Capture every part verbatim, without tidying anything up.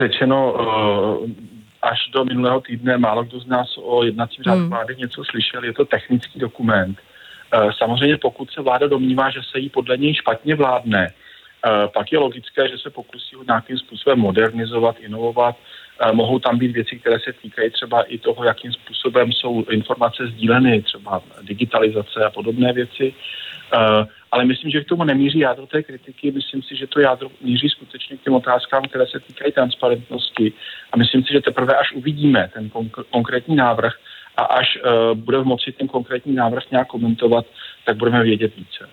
řečeno, až do minulého týdne málo kdo z nás o jednacím řádu vlády něco slyšel. Je to technický dokument. Samozřejmě pokud se vláda domnívá, že se jí podle něj špatně vládne, pak je logické, že se pokusí ho nějakým způsobem modernizovat, inovovat. Mohou tam být věci, které se týkají třeba i toho, jakým způsobem jsou informace sdíleny, třeba digitalizace a podobné věci. Ale myslím, že k tomu nemíří jádro té kritiky. Myslím si, že to jádro míří skutečně k těm otázkám, které se týkají transparentnosti. A myslím si, že teprve až uvidíme ten konk- konkrétní návrh a až uh, bude v moci ten konkrétní návrh nějak komentovat, tak budeme vědět více.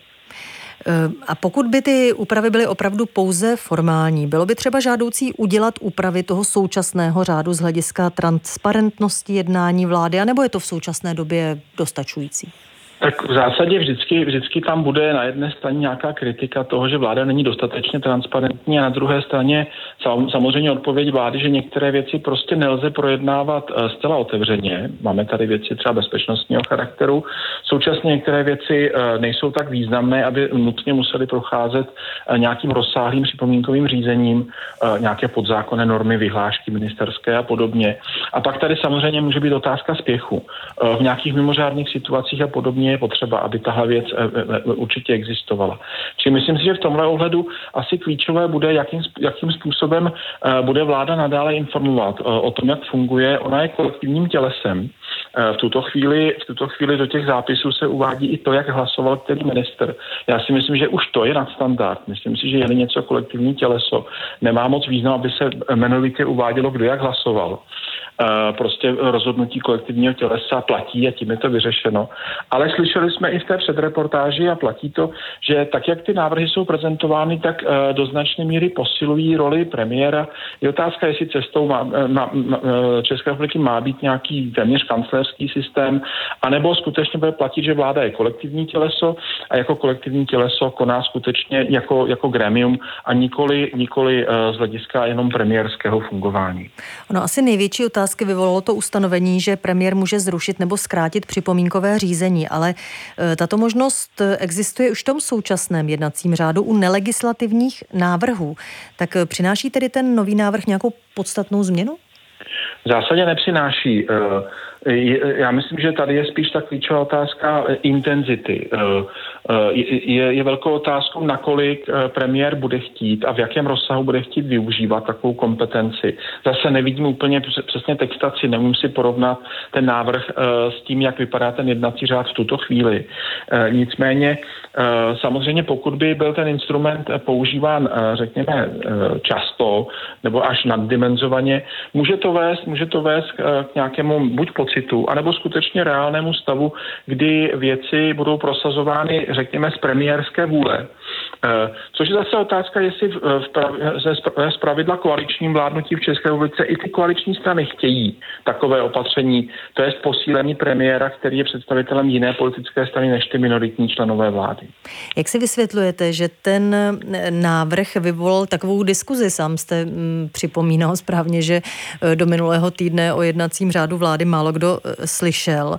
A pokud by ty úpravy byly opravdu pouze formální, bylo by třeba žádoucí udělat úpravy toho současného řádu z hlediska transparentnosti jednání vlády, anebo je to v současné době dostačující? Tak v zásadě vždycky, vždycky tam bude na jedné straně nějaká kritika toho, že vláda není dostatečně transparentní a na druhé straně samozřejmě odpověď vlády, že některé věci prostě nelze projednávat zcela otevřeně. Máme tady věci třeba bezpečnostního charakteru. Současně některé věci nejsou tak významné, aby nutně museli procházet nějakým rozsáhlým připomínkovým řízením, nějaké podzákonné normy, vyhlášky ministerské a podobně. A pak tady samozřejmě může být otázka spěchu. V nějakých mimořádných situacích a podobně je potřeba, aby tahle věc určitě existovala. Čili myslím si, že v tomhle ohledu asi klíčové bude, jakým, jakým způsobem bude vláda nadále informovat o tom, jak funguje. Ona je kolektivním tělesem. V tuto chvíli, v tuto chvíli do těch zápisů se uvádí i to, jak hlasoval který ministr. Já si myslím, že už to je nadstandard. Myslím si, že je něco kolektivní těleso. Nemá moc význam, aby se jmenovitě uvádělo, kdo jak hlasoval. Prostě rozhodnutí kolektivního tělesa platí a tím je to vyřešeno. Ale slyšeli jsme i v té předreportáži a platí to, že tak, jak ty návrhy jsou prezentovány, tak do značné míry posilují roli premiéra. Je otázka, jestli cestou má, má, má, České republiky má být nějaký téměř kancléřský systém, anebo skutečně bude platit, že vláda je kolektivní těleso a jako kolektivní těleso koná skutečně jako, jako gremium a nikoli, nikoli z hlediska jenom premiérského fungování. No asi největší otázka vyvolalo to ustanovení, že premiér může zrušit nebo zkrátit připomínkové řízení, ale tato možnost existuje už v tom současném jednacím řádu u nelegislativních návrhů. Tak přináší tedy ten nový návrh nějakou podstatnou změnu? V zásadě nepřináší. Já myslím, že tady je spíš ta klíčová otázka intenzity. Je, je velkou otázkou, nakolik premiér bude chtít a v jakém rozsahu bude chtít využívat takovou kompetenci. Zase nevidím úplně přesně textaci, nemůžu si porovnat ten návrh s tím, jak vypadá ten jednací řád v tuto chvíli. Nicméně samozřejmě pokud by byl ten instrument používán, řekněme, často nebo až naddimenzovaně, může to vést, může to vést k nějakému buď pocitu, anebo skutečně reálnému stavu, kdy věci budou prosazovány, řekněme, z premiérské vůle. Což je zase otázka, jestli v, v, z pravidla koaličním vládnutí v České republice i ty koaliční strany chtějí takové opatření, to je posílení premiéra, který je představitelem jiné politické strany než ty minoritní členové vlády. Jak si vysvětlujete, že ten návrh vyvolal takovou diskuzi? Sám jste m, připomínal správně, že do minulého týdne o jednacím řádu vlády málo kdo slyšel.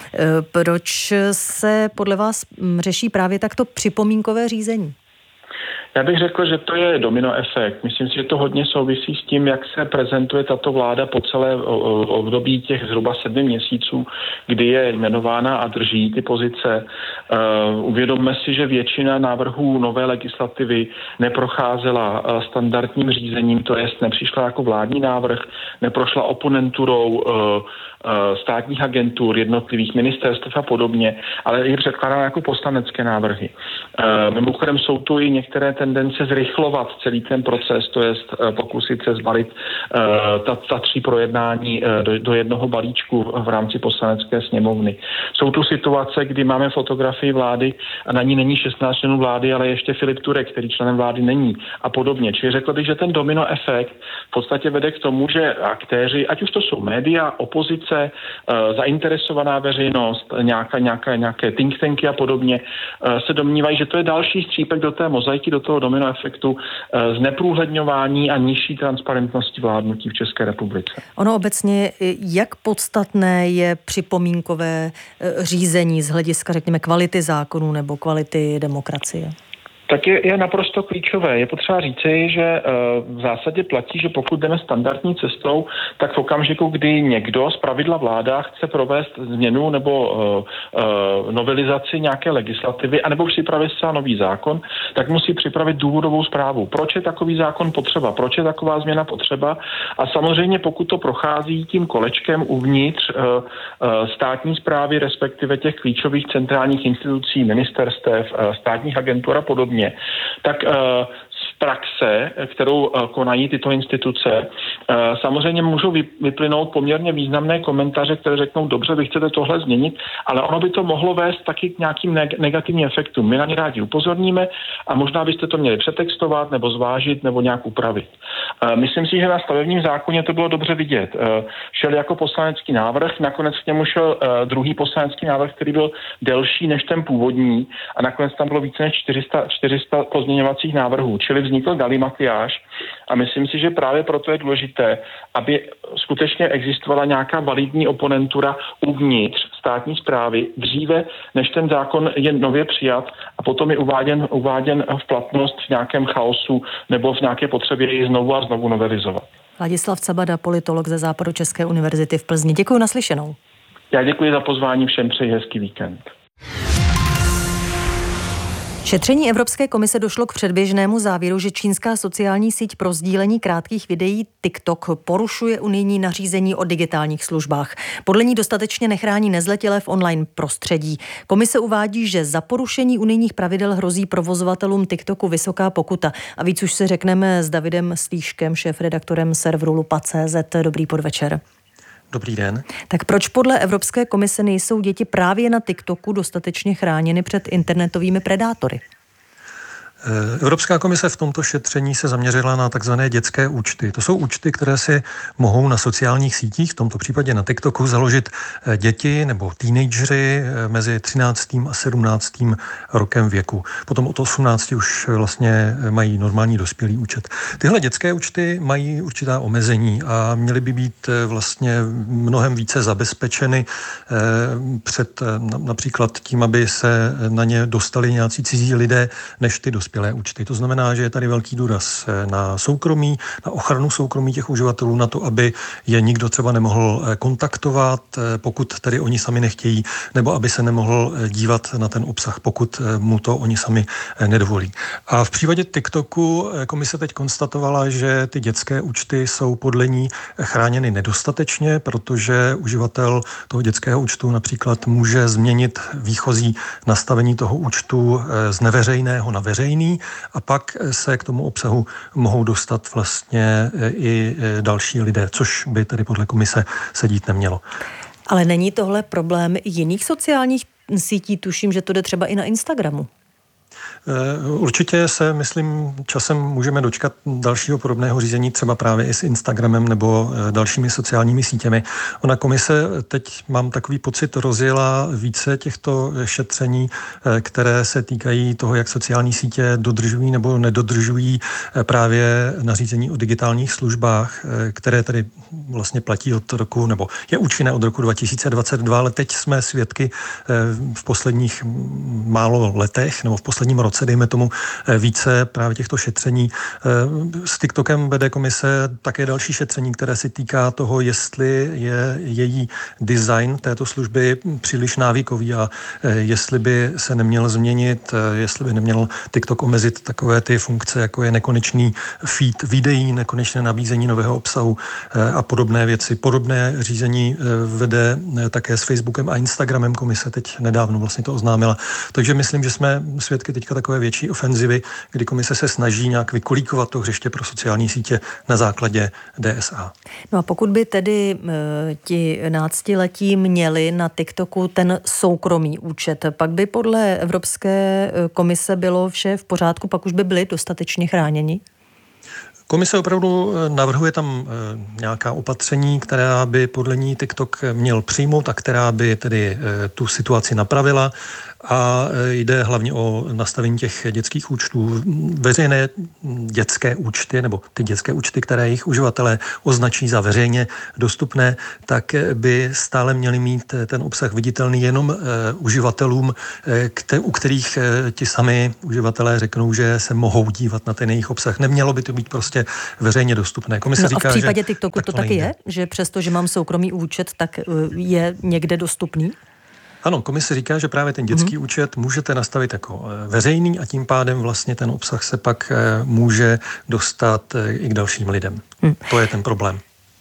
Proč se podle vás řeší právě takto připomínkové řízení? Já bych řekl, že to je domino efekt. Myslím si, že to hodně souvisí s tím, jak se prezentuje tato vláda po celé období těch zhruba sedmi měsíců, kdy je jmenována a drží ty pozice. Uh, uvědomme si, že většina návrhů nové legislativy neprocházela standardním řízením, to jest nepřišla jako vládní návrh, neprošla oponenturou uh, státních agentur, jednotlivých ministerstev a podobně, ale je předkládána jako poslanecké návrhy. Mimochodem jsou tu i některé tendence zrychlovat celý ten proces, to jest pokusit se zbalit ta, ta tři projednání do, do jednoho balíčku v rámci poslanecké sněmovny. Jsou tu situace, kdy máme fotografii vlády a na ní není šestnáct členů vlády, ale ještě Filip Turek, který členem vlády není a podobně. Čili řekl bych, že ten domino efekt v podstatě vede k tomu, že aktéři, ať už to jsou média, opozice, zainteresovaná veřejnost, nějaká, nějaká, nějaké think tanky a podobně, se domnívají, že to je další střípek do té mozaiky, do toho domino efektu zneprůhledňování a nižší transparentnosti vládnutí v České republice. Ono obecně, jak podstatné je připomínkové řízení z hlediska, řekněme, kvality zákonů nebo kvality demokracie? Tak je, je naprosto klíčové. Je potřeba říci, že uh, v zásadě platí, že pokud jdeme standardní cestou, tak v okamžiku, kdy někdo, zpravidla vláda, chce provést změnu nebo uh, uh, novelizaci nějaké legislativy, anebo připravit se nový zákon, tak musí připravit důvodovou zprávu. Proč je takový zákon potřeba? Proč je taková změna potřeba? A samozřejmě pokud to prochází tím kolečkem uvnitř uh, uh, státní správy, respektive těch klíčových centrálních institucí, ministerstev, uh, státních agentur a podobně, tak z praxe, kterou konají tyto instituce, samozřejmě můžou vyplynout poměrně významné komentáře, které řeknou, dobře, vy chcete tohle změnit, ale ono by to mohlo vést taky k nějakým negativním efektům. My na ně rádi upozorníme a možná byste to měli přetextovat nebo zvážit nebo nějak upravit. Myslím si, že na stavebním zákoně to bylo dobře vidět. Šel jako poslanecký návrh, nakonec k němu šel druhý poslanecký návrh, který byl delší než ten původní a nakonec tam bylo více než čtyři sta, čtyři sta pozměňovacích návrhů, čili vznikl galimatiáš a myslím si, že právě proto je důležité, aby skutečně existovala nějaká validní oponentura uvnitř státní správy dříve, než ten zákon je nově přijat a potom je uváděn, uváděn v platnost v nějakém chaosu nebo v nějaké potřebě ji znovu a znovu novelizovat. Ladislav Cabada, politolog ze Západočeské univerzity v Plzni. Děkuji, naslyšenou. Já děkuji za pozvání, všem přeji hezký víkend. Šetření Evropské komise došlo k předběžnému závěru, že čínská sociální síť pro sdílení krátkých videí TikTok porušuje unijní nařízení o digitálních službách. Podle ní dostatečně nechrání nezletilé v online prostředí. Komise uvádí, že za porušení unijních pravidel hrozí provozovatelům TikToku vysoká pokuta. A víc už se řekneme s Davidem Slíškem, šéfredaktorem serveru lupa tečka cé zet. Dobrý podvečer. Dobrý den. Tak proč podle Evropské komise nejsou děti právě na TikToku dostatečně chráněny před internetovými predátory? Evropská komise v tomto šetření se zaměřila na takzvané dětské účty. To jsou účty, které si mohou na sociálních sítích, v tomto případě na TikToku, založit děti nebo teenageři mezi třináctým a sedmnáctým rokem věku. Potom od osmnácti už vlastně mají normální dospělý účet. Tyhle dětské účty mají určitá omezení a měly by být vlastně mnohem více zabezpečeny před například tím, aby se na ně dostali nějací cizí lidé, než ty dospělé účty. To znamená, že je tady velký důraz na soukromí, na ochranu soukromí těch uživatelů, na to, aby je nikdo třeba nemohl kontaktovat, pokud tedy oni sami nechtějí, nebo aby se nemohl dívat na ten obsah, pokud mu to oni sami nedovolí. A v případě TikToku komise teď konstatovala, že ty dětské účty jsou podle ní chráněny nedostatečně, protože uživatel toho dětského účtu například může změnit výchozí nastavení toho účtu z neveřejného na veřejný a pak se k tomu obsahu mohou dostat vlastně i další lidé, což by tedy podle komise se dít nemělo. Ale není tohle problém jiných sociálních sítí? Tuším, že to jde třeba i na Instagramu. Určitě se, myslím, časem můžeme dočkat dalšího podobného řízení, třeba právě i s Instagramem nebo dalšími sociálními sítěmi. Ona komise teď, mám takový pocit, rozjela více těchto šetření, které se týkají toho, jak sociální sítě dodržují nebo nedodržují právě nařízení o digitálních službách, které tedy vlastně platí od roku, nebo je účinné od roku dva tisíce dvacet dva, ale teď jsme svědky v posledních málo letech nebo v posledním roce, dejme tomu, více právě těchto šetření. S TikTokem vede komise také další šetření, které se týká toho, jestli je její design této služby příliš návykový a jestli by se neměl změnit, jestli by neměl TikTok omezit takové ty funkce, jako je nekonečný feed videí, nekonečné nabízení nového obsahu a podobné věci. Podobné řízení vede také s Facebookem a Instagramem komise teď nedávno vlastně to oznámila. Takže myslím, že jsme svědky teďka takové větší ofenzivy, kdy komise se snaží nějak vykolíkovat to hřiště pro sociální sítě na základě D S A. No a pokud by tedy e, ti náctiletí měli na TikToku ten soukromý účet, pak by podle Evropské komise bylo vše v pořádku, pak už by byli dostatečně chráněni? Komise opravdu navrhuje tam nějaká opatření, která by podle ní TikTok měl přijmout a která by tedy tu situaci napravila. a jde hlavně o nastavení těch dětských účtů. Veřejné dětské účty, nebo ty dětské účty, které jejich uživatelé označí za veřejně dostupné, tak by stále měli mít ten obsah viditelný jenom uživatelům, u kterých ti sami uživatelé řeknou, že se mohou dívat na ten jejich obsah. Nemělo by to být prostě veřejně dostupné. Komise no říká, a v případě že TikToku tak to, to taky nejde. je? Že přesto, že mám soukromý účet, tak je někde dostupný? Ano, komise říká, že právě ten dětský mm. účet můžete nastavit jako veřejný a tím pádem vlastně ten obsah se pak může dostat i k dalším lidem. Mm. To je ten problém.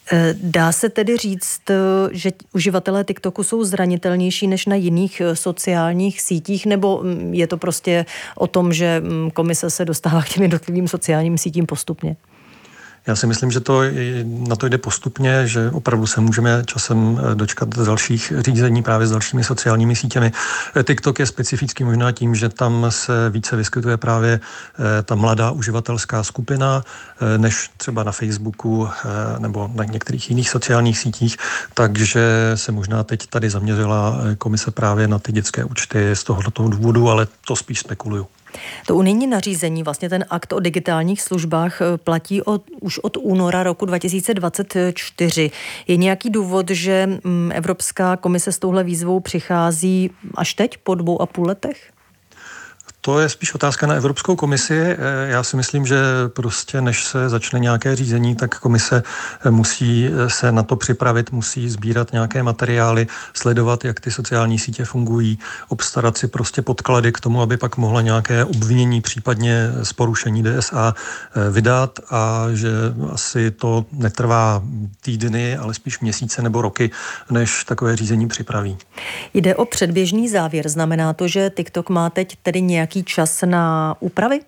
Dá se tedy říct, že uživatelé TikToku jsou zranitelnější než na jiných sociálních sítích, nebo je to prostě o tom, že komise se dostává k těm jednotlivým sociálním sítím postupně? Já si myslím, že to na to jde postupně, že opravdu se můžeme časem dočkat dalších řízení právě s dalšími sociálními sítěmi. TikTok je specifický možná tím, že tam se více vyskytuje právě ta mladá uživatelská skupina, než třeba na Facebooku nebo na některých jiných sociálních sítích, takže se možná teď tady zaměřila komise právě na ty dětské účty z tohoto důvodu, ale to spíš spekuluju. To unijní nařízení, vlastně ten akt o digitálních službách platí od, už od února roku dva tisíce dvacet čtyři. Je nějaký důvod, že Evropská komise s touhle výzvou přichází až teď, po dvou a půl letech? To je spíš otázka na Evropskou komisi. Já si myslím, že prostě než se začne nějaké řízení, tak komise musí se na to připravit, musí sbírat nějaké materiály, sledovat, jak ty sociální sítě fungují, obstarat si prostě podklady k tomu, aby pak mohla nějaké obvinění, případně z porušení D S A vydat a že asi to netrvá týdny, ale spíš měsíce nebo roky, než takové řízení připraví. Jde o předběžný závěr. Znamená to, že TikTok má teď tedy nějaký čas na úpravy?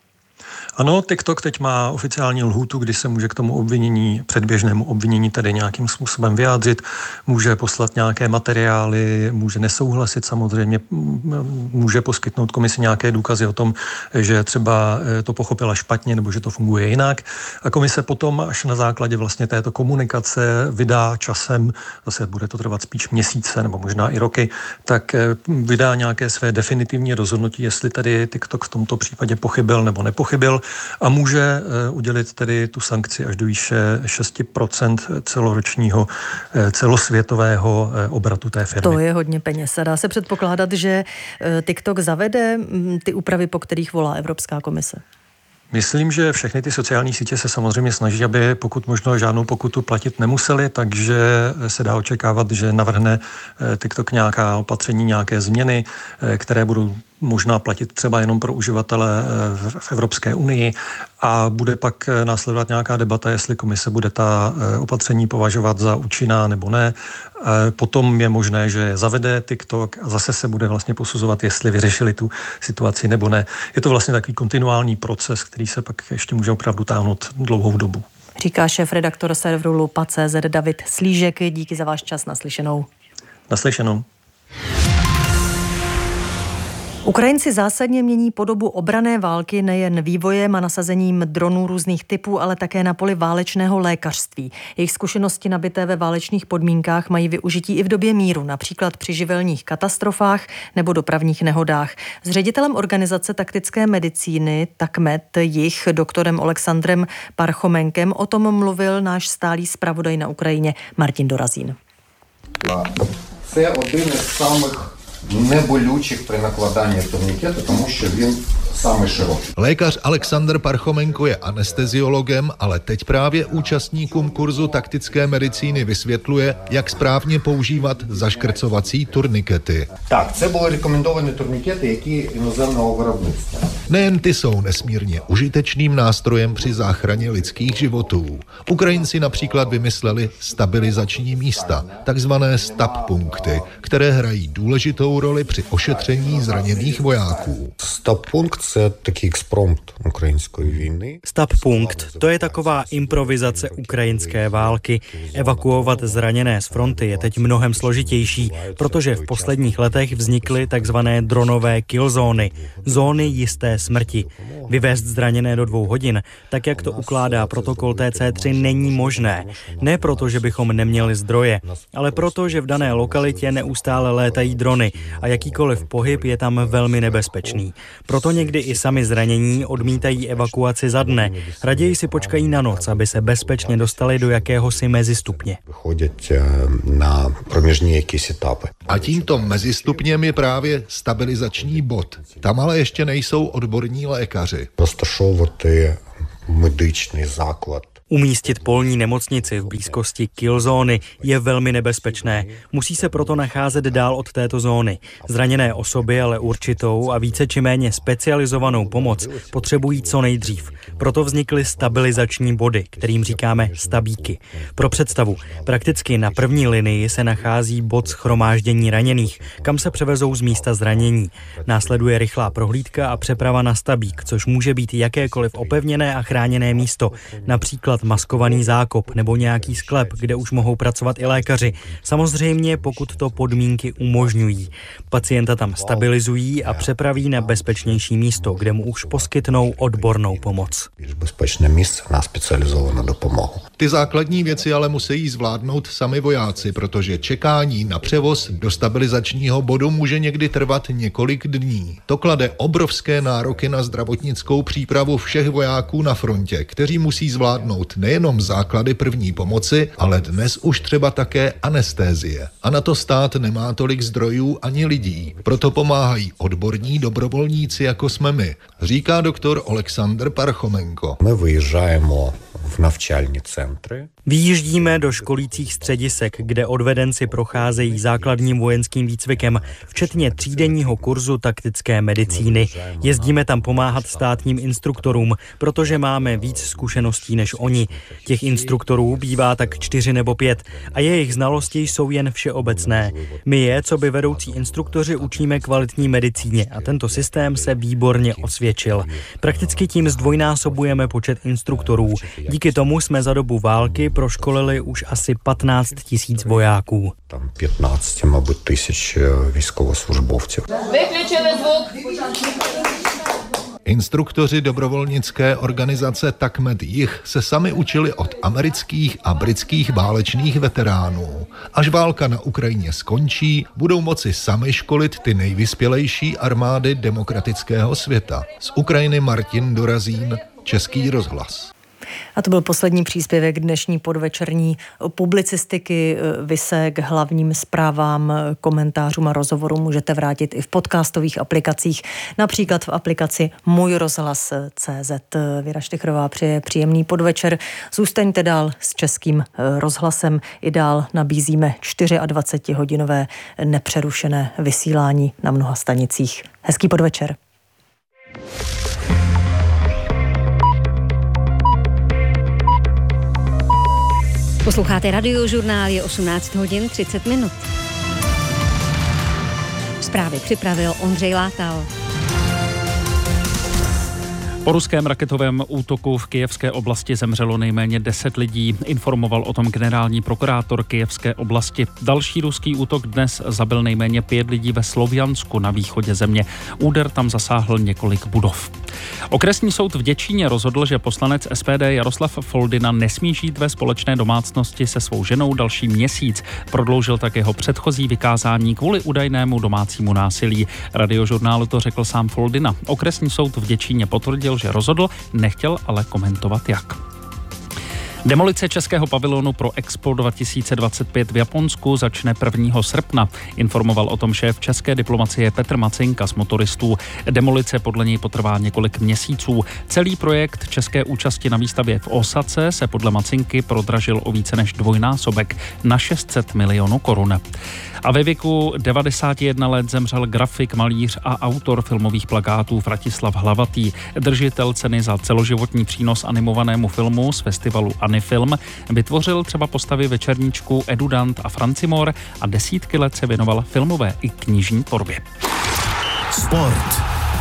Ano, TikTok teď má oficiální lhůtu, kdy se může k tomu obvinění, předběžnému obvinění tedy nějakým způsobem vyjádřit, může poslat nějaké materiály, může nesouhlasit samozřejmě, může poskytnout komisi nějaké důkazy o tom, že třeba to pochopila špatně nebo že to funguje jinak. A komise potom až na základě vlastně této komunikace vydá časem, zase bude to trvat spíš měsíce nebo možná i roky, tak vydá nějaké své definitivní rozhodnutí, jestli tedy TikTok v tomto případě pochybil nebo nepochybil, a může udělit tedy tu sankci až do výše šest procent celoročního celosvětového obratu té firmy. To je hodně peněz. A dá se předpokládat, že TikTok zavede ty úpravy, po kterých volá Evropská komise? Myslím, že všechny ty sociální sítě se samozřejmě snaží, aby pokud možno žádnou pokutu platit nemuseli, takže se dá očekávat, že navrhne TikTok nějaká opatření, nějaké změny, které budou možná platit třeba jenom pro uživatele v Evropské unii a bude pak následovat nějaká debata, jestli komise bude ta opatření považovat za účinná nebo ne. Potom je možné, že zavede TikTok a zase se bude vlastně posuzovat, jestli vyřešili tu situaci nebo ne. Je to vlastně takový kontinuální proces, který se pak ještě může opravdu táhnout dlouhou dobu. Říká šéf-redaktor serveru Lupa tečka cé zet David Slížek. Díky za váš čas, naslyšenou. Naslyšenou. Ukrajinci zásadně mění podobu obranné války nejen vývojem a nasazením dronů různých typů, ale také na poli válečného lékařství. Jejich zkušenosti nabité ve válečných podmínkách mají využití i v době míru, například při živelních katastrofách nebo dopravních nehodách. S ředitelem organizace taktické medicíny TACMED Jih, doktorem Alexandrem Parchomenkem, o tom mluvil náš stálý zpravodaj na Ukrajině Martin Dorazín. Це один із самих неболючих при накладанні турнікету, тому що він самий широкий. Lékař Alexandr Parchomenko je anesteziologem, ale teď právě účastníkům kurzu taktické medicíny vysvětluje, jak správně používat zaškrcovací turnikety. Так, це були рекомендовані турнікети, які іноземного виробництва. Nejen ty jsou nesmírně užitečným nástrojem při záchraně lidských životů. Ukrajinci například vymysleli stabilizační místa, takzvané stabilizační, které hrají důležitou roli při ošetření zraněných vojáků. Stabilizační Це такий експромт української війny. Stabpunkt, to je taková improvizace ukrajinské války. Evakuovat zraněné z fronty je teď mnohem složitější, protože v posledních letech vznikly takzvané dronové killzóny, zóny jisté smrti. Vyvést zraněné do dvou hodin, tak jak to ukládá protokol T C tři, není možné. Ne proto, že bychom neměli zdroje, ale proto, že v dané lokalitě neustále létají drony a jakýkoliv pohyb je tam velmi nebezpečný. Proto někdy i sami zranění odmítají evakuaci za dne. Raději si počkají na noc, aby se bezpečně dostali do jakéhosi mezistupně. Vychodять na pроміжні якісь етапи. A tímto mezistupněm je právě stabilizační bod. Tam ale ještě nejsou odborní lékaři. Розташовувати медичний заклад. Umístit polní nemocnici v blízkosti killzóny je velmi nebezpečné. Musí se proto nacházet dál od této zóny. Zraněné osoby ale určitou a více či méně specializovanou pomoc potřebují co nejdřív. Proto vznikly stabilizační body, kterým říkáme stabíky. Pro představu, prakticky na první linii se nachází bod shromáždění raněných, kam se převezou z místa zranění. Následuje rychlá prohlídka a přeprava na stabík, což může být jakékoliv opevněné a chráněné místo, například maskovaný zákop nebo nějaký sklep, kde už mohou pracovat i lékaři. Samozřejmě, pokud to podmínky umožňují. Pacienta tam stabilizují a přepraví na bezpečnější místo, kde mu už poskytnou odbornou pomoc. Bezpečné místo na specializovanou dopomohu. Ty základní věci ale musí zvládnout sami vojáci, protože čekání na převoz do stabilizačního bodu může někdy trvat několik dní. To klade obrovské nároky na zdravotnickou přípravu všech vojáků na frontě, kteří musí zvládnout nejenom základy první pomoci, ale dnes už třeba také anestézie. A na to stát nemá tolik zdrojů ani lidí. Proto pomáhají odborní dobrovolníci, jako jsme my, říká doktor Oleksandr Parchomenko. My vyjíždáme v навчальні centry. Vyjíždíme do školících středisek, kde odvedenci procházejí základním vojenským výcvikem, včetně třídenního kurzu taktické medicíny. Jezdíme tam pomáhat státním instruktorům, protože máme víc zkušeností než oni. Těch instruktorů bývá tak čtyři nebo pět a jejich znalosti jsou jen všeobecné. My je, co by vedoucí instruktoři, učíme kvalitní medicíně a tento systém se výborně osvědčil. Prakticky tím zdvojnásobujeme počet instruktorů. Díky tomu jsme za dobu války proškolili už asi patnáct tisíc vojáků. Tam patnáct, mabуть, tisíc військовослужбовців. Vyklíčili zvuk. Instruktoři dobrovolnické organizace Takmed Jih se sami učili od amerických a britských válečných veteránů. Až válka na Ukrajině skončí, budou moci sami školit ty nejvyspělejší armády demokratického světa. Z Ukrajiny Martin Dorazín, Český rozhlas. A to byl poslední příspěvek dnešní podvečerní publicistiky. Vy se k hlavním zprávám, komentářům a rozhovorům můžete vrátit i v podcastových aplikacích, například v aplikaci Můj rozhlas tečka cé zet. Věra Štychrová přeje příjemný podvečer. Zůstaňte dál s Českým rozhlasem. I dál nabízíme dvacetičtyřhodinové nepřerušené vysílání na mnoha stanicích. Hezký podvečer. Posloucháte Radiožurnál, je osmnáct hodin třicet minut. Zprávy připravil Ondřej Látal. Po ruském raketovém útoku v kyjevské oblasti zemřelo nejméně deset lidí, informoval o tom generální prokurátor kyjevské oblasti. Další ruský útok dnes zabil nejméně pět lidí ve Slovjansku na východě země. Úder tam zasáhl několik budov. Okresní soud v Děčíně rozhodl, že poslanec S P D Jaroslav Foldina nesmí žít ve společné domácnosti se svou ženou další měsíc. Prodloužil tak jeho předchozí vykázání kvůli údajnému domácímu násilí. Radiožurnálu to řekl sám Foldina. Okresní soud v Děčíně potvrdil, že rozhodl, nechtěl ale komentovat jak. Demolice českého pavilonu pro Expo dva tisíce dvacet pět v Japonsku začne prvního srpna. Informoval o tom šéf české diplomacie Petr Macinka z Motoristů. Demolice podle něj potrvá několik měsíců. Celý projekt české účasti na výstavě v Osace se podle Macinky prodražil o více než dvojnásobek na šest set milionů korun. A ve věku devadesáti jednoho let zemřel grafik, malíř a autor filmových plakátů Vratislav Hlavatý, držitel ceny za celoživotní přínos animovanému filmu z festivalu Anifilm. Vytvořil třeba postavy Večerníčku, Edudant a Francimor a desítky let se věnoval filmové i knižní tvorbě. Sport.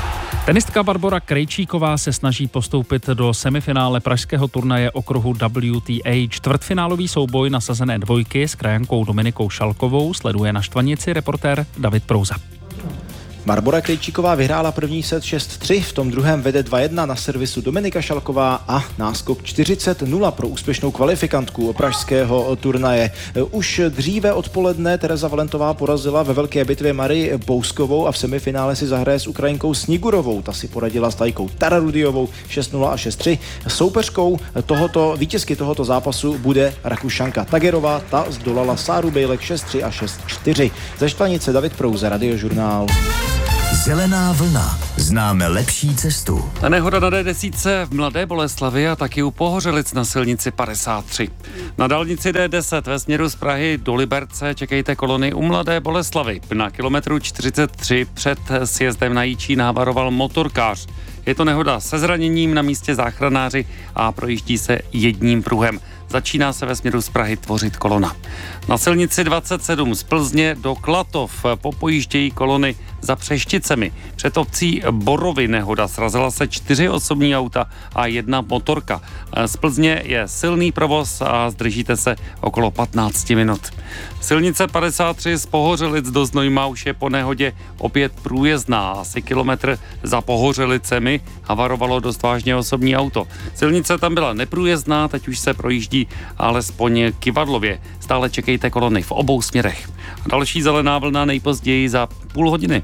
Tenistka Barbora Krejčíková se snaží postoupit do semifinále pražského turnaje okruhu W T A. Čtvrtfinálový souboj nasazené dvojky s krajankou Dominikou Šalkovou sleduje na Štvanici reportér David Prouza. Barbora Krejčíková vyhrála první set šest tři, v tom druhém vede dva jedna na servisu Dominika Šalková a náskok čtyřicet nula pro úspěšnou kvalifikantku pražského turnaje. Už dříve odpoledne Tereza Valentová porazila ve velké bitvě Marii Bouskovou a v semifinále si zahraje s Ukrajinkou Snigurovou. Ta si poradila s Tajkou Tararudiovou šest nula a šest tři. Soupeřkou tohoto, vítězky tohoto zápasu bude Rakušanka Tagerová, ta zdolala Sáru Bejlek šest tři a šest čtyři. Ze Štvanice David Prouze, Radiožurnál. Zelená vlna. Známe lepší cestu. Ta nehoda na D deset v Mladé Boleslavi a taky u Pohořelic na silnici padesát tři. Na dálnici D deset ve směru z Prahy do Liberce čekejte kolony u Mladé Boleslavy. Na kilometru čtyřicet tři před sjezdem na Jičín havaroval motorkář. Je to nehoda se zraněním, na místě záchranáři a projíždí se jedním pruhem. Začíná se ve směru z Prahy tvořit kolona. Na silnici dvacet sedm z Plzně do Klatov popojíždějí kolony za Přešticemi. Před obcí Borovy nehoda, srazila se čtyři osobní auta a jedna motorka. Z Plzně je silný provoz a zdržíte se okolo patnáct minut. Silnice padesát tři z Pohořelic do Znojma už je po nehodě opět průjezdná. Asi kilometr za Pohořelicemi havarovalo dost vážně osobní auto. Silnice tam byla neprůjezdná, teď už se projíždí alespoň kyvadlově. Stále čekejte kolony v obou směrech. A další zelená vlna nejpozději za půl hodiny.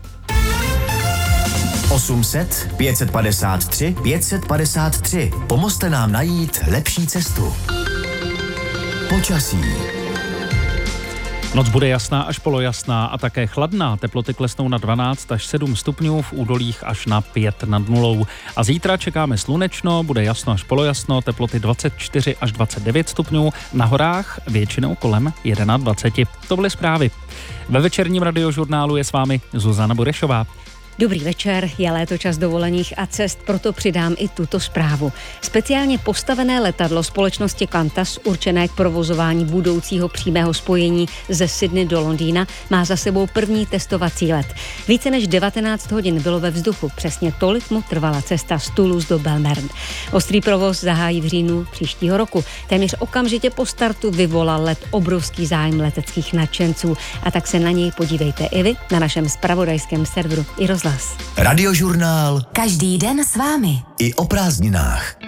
osm set, pět set padesát tři, pět set padesát tři. Pomozte nám najít lepší cestu. Počasí. Noc bude jasná až polojasná a také chladná. Teploty klesnou na dvanáct až sedm stupňů, v údolích až na pět nad nulou. A zítra čekáme slunečno, bude jasno až polojasno, teploty dvacet čtyři až dvacet devět stupňů, na horách většinou kolem dvacet jedna. To byly zprávy. Ve večerním Radiožurnálu je s vámi Zuzana Burešová. Dobrý večer, je léto čas dovolených a cest, proto přidám i tuto zprávu. Speciálně postavené letadlo společnosti Qantas určené k provozování budoucího přímého spojení ze Sydney do Londýna má za sebou první testovací let. Více než devatenáct hodin bylo ve vzduchu, přesně tolik mu trvala cesta z Toulouse do Belmern. Ostrý provoz zahájí v říjnu příštího roku. Téměř okamžitě po startu vyvolal let obrovský zájem leteckých nadšenců a tak se na něj podívejte i vy na našem zpravodajském serveru i rozhlas. Radiožurnál. Každý den s vámi. I o prázdninách.